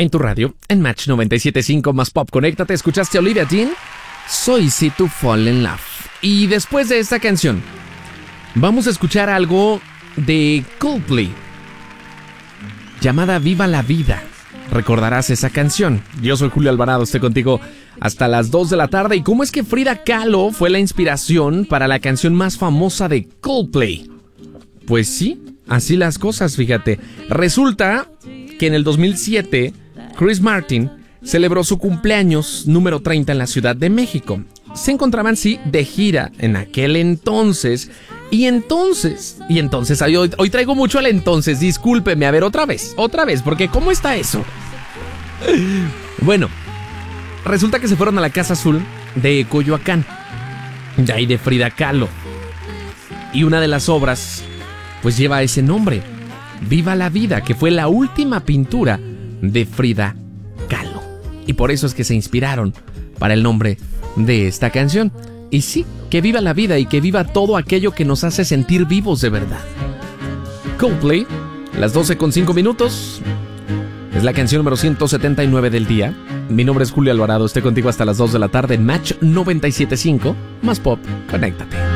en tu radio, en Match 97.5 más Pop. Conéctate, escuchaste a Olivia Dean, So Easy to Fall in Love. Y después de esta canción, vamos a escuchar algo de Coldplay, llamada Viva la Vida. Recordarás esa canción. Yo soy Julio Alvarado, estoy contigo hasta las 2 de la tarde. ¿Y cómo es que Frida Kahlo fue la inspiración para la canción más famosa de Coldplay? Pues sí, así las cosas, fíjate. Resulta que en el 2007, Chris Martin celebró su cumpleaños número 30 en la Ciudad de México. Se encontraban, sí, de gira en aquel entonces. Y entonces, hoy traigo mucho al entonces, discúlpeme, a ver, otra vez, porque ¿cómo está eso? Bueno, resulta que se fueron a la Casa Azul de Coyoacán, de ahí de Frida Kahlo. Y una de las obras, pues lleva ese nombre, Viva la Vida, que fue la última pintura de Frida Kahlo. Y por eso es que se inspiraron para el nombre de esta canción. Y sí, que viva la vida y que viva todo aquello que nos hace sentir vivos de verdad. Coldplay, las 12:05. Es la canción número 179 del día. Mi nombre es Julio Alvarado, estoy contigo hasta las 2 de la tarde en Match 97.5 más Pop. Conéctate.